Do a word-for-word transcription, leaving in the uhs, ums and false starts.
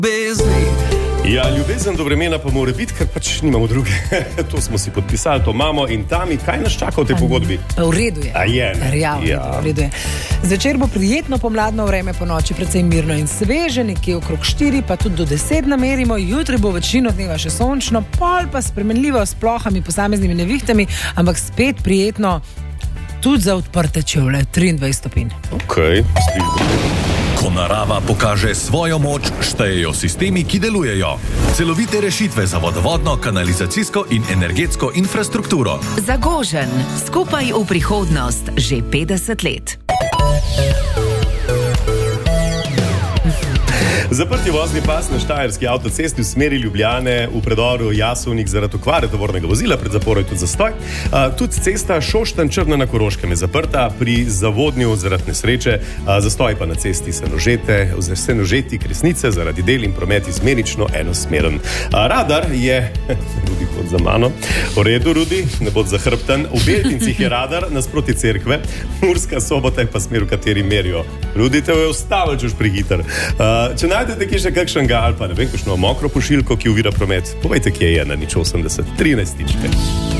Ja, ljubezen do vremena pa mora biti, ker pač nimamo druge. To smo si podpisali, to imamo in tam, kaj nas čaka v tej pogodbi? V redu je. A je, ne? Ja, v redu, Ja. v redu je. Zvečer bo prijetno pomladno vreme, po noči precej mirno in sveže, nekje okrog štiri, pa tudi do deset namerimo. Jutri bo večino dneva še sončno, pol pa spremenljivo s plohami, posameznimi nevihtami, ampak spet prijetno tudi za odprte čevlje, triindvajset stopinj. Okej, okay. Ko narava pokaže svojo moč, štejejo sistemi, ki delujejo. Celovite rešitve za vodovodno, kanalizacijsko in energetsko infrastrukturo. Zagožen, skupaj v prihodnost, že petdeset let. Zaprti vozni pas na štajerski avtocesti v smeri Ljubljane v predoru Jasovnik zaradi okvare tovornega vozila, pred zaporom je tudi zastoj. Uh, tudi cesta Šoštanj-Črna na Koroškem je zaprta pri zavodnju zaradi nesreče, uh, zastoj pa na cesti Senožete, Senožeti Kresnice zaradi del in promet izmenično enosmeren. Uh, radar je, Rudi kot za mano, v redu, Rudi, ne bod zahrbten, v Beltincih je radar nasproti cerkve, Murska Sobota je pa smer, v kateri merijo. Rudi, te je ustavil, češ prehiter. Uh, če najdete kje še kakšnega ali pa ne vem, kakšno mokro pošiljko, ki uvira promet, povejte, kje je na nič osemdeset trinajst tičke.